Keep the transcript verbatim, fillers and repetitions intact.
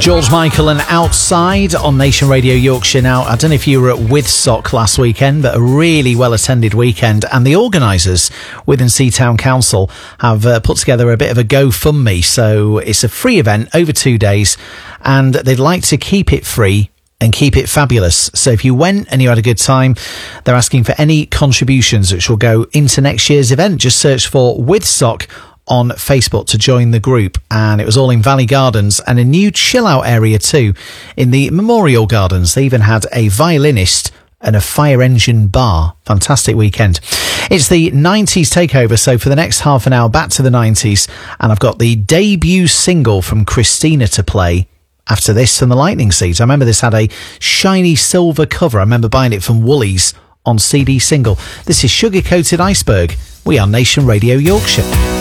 George Michael and Outside on Nation Radio Yorkshire. Now, I don't know if you were at Withsock last weekend, but a really well-attended weekend. And the organisers within Seatown Council have uh, put together a bit of a GoFundMe. So it's a free event over two days, and they'd like to keep it free and keep it fabulous. So if you went and you had a good time, they're asking for any contributions which will go into next year's event. Just search for Withsock on Facebook to join the group, and it was all in Valley Gardens and a new chill out area too in the Memorial Gardens. They even had a violinist and a fire engine bar. Fantastic weekend. It's the nineties takeover, so for the next half an hour back to the nineties, and I've got the debut single from Christina to play after this from the Lightning Seeds. I remember this had a shiny silver cover. I remember buying it from Woolies on C D single. This is Sugar Coated Iceberg. We are Nation Radio Yorkshire.